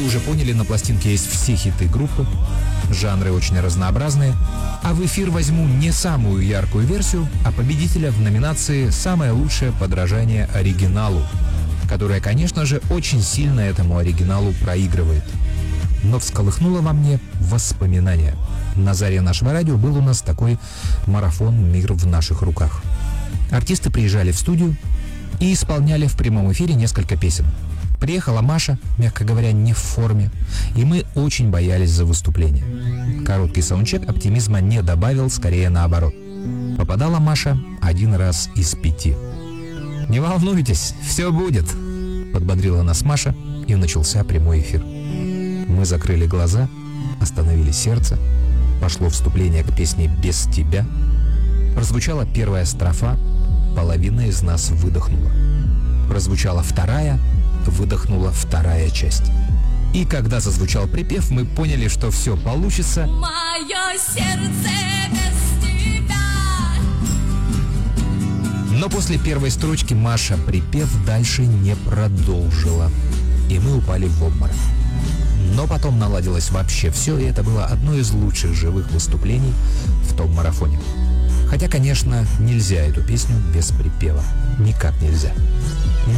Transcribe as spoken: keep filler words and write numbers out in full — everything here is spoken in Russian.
уже поняли, на пластинке есть все хиты группы, жанры очень разнообразные, а в эфир возьму не самую яркую версию, а победителя в номинации «Самое лучшее подражание оригиналу», которая, конечно же, очень сильно этому оригиналу проигрывает. Но всколыхнуло во мне воспоминания. На заре нашего радио был у нас такой марафон «Мир в наших руках». Артисты приезжали в студию и исполняли в прямом эфире несколько песен. Приехала Маша, мягко говоря, не в форме, и мы очень боялись за выступление. Короткий саундчек оптимизма не добавил, скорее наоборот. Попадала Маша один раз из пяти. «Не волнуйтесь, все будет», — подбодрила нас Маша, и начался прямой эфир. Мы закрыли глаза, остановили сердце, пошло вступление к песне «Без тебя». Прозвучала первая строфа, половина из нас выдохнула. Прозвучала вторая, выдохнула вторая часть. И когда зазвучал припев, мы поняли, что все получится. Мое сердце без тебя. Но после первой строчки Маша припев дальше не продолжила, и мы упали в обморок. Но потом наладилось вообще все, и это было одно из лучших живых выступлений в том марафоне. Хотя, конечно, нельзя эту песню без припева. Никак нельзя.